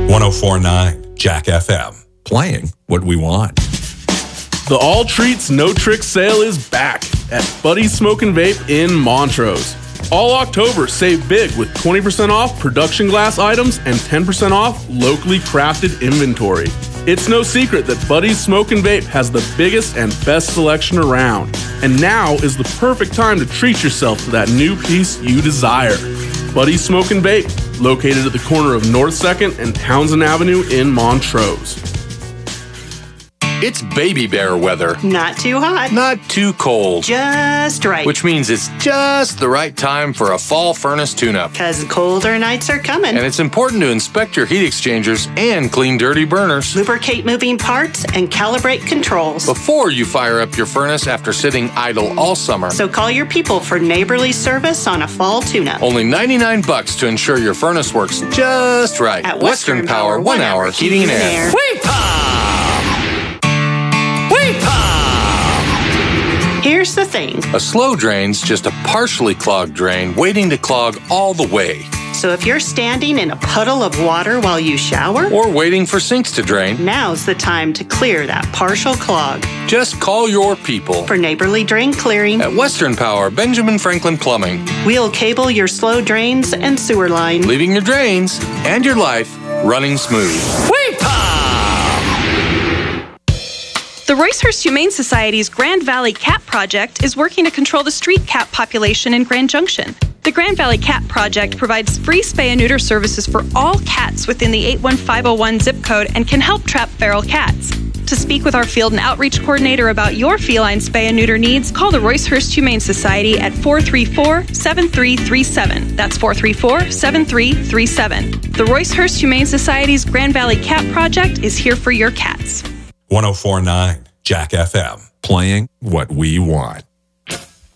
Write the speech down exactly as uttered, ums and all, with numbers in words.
one oh four point nine Jack F M. Playing what we want. The All Treats No Tricks sale is back at Buddy's Smoke and Vape in Montrose. All October, save big with twenty percent off production glass items and ten percent off locally crafted inventory. It's no secret that Buddy's Smoke and Vape has the biggest and best selection around. And now is the perfect time to treat yourself to that new piece you desire. Buddy's Smoke and Vape, located at the corner of North second and Townsend Avenue in Montrose. It's baby bear weather. Not too hot. Not too cold. Just right. Which means it's just the right time for a fall furnace tune-up. Because colder nights are coming. And it's important to inspect your heat exchangers and clean dirty burners. Lubricate moving parts and calibrate controls. Before you fire up your furnace after sitting idle all summer. So call your people for neighborly service on a fall tune-up. Only ninety-nine bucks to ensure your furnace works just right. At Western, Western Power, one hour heating and air. Wait, Here's the thing. A slow drain's just a partially clogged drain waiting to clog all the way. So if you're standing in a puddle of water while you shower, or waiting for sinks to drain, now's the time to clear that partial clog. Just call your people for neighborly drain clearing at Western Power, Benjamin Franklin Plumbing. We'll cable your slow drains and sewer line, leaving your drains and your life running smooth. Wait, The Roycehurst Humane Society's Grand Valley Cat Project is working to control the street cat population in Grand Junction. The Grand Valley Cat Project provides free spay and neuter services for all cats within the eight one five oh one zip code and can help trap feral cats. To speak with our field and outreach coordinator about your feline spay and neuter needs, call the Roycehurst Humane Society at four three four, seven three three seven. That's four three four, seven three three seven. The Roycehurst Humane Society's Grand Valley Cat Project is here for your cats. one oh four point nine Jack F M. Playing what we want.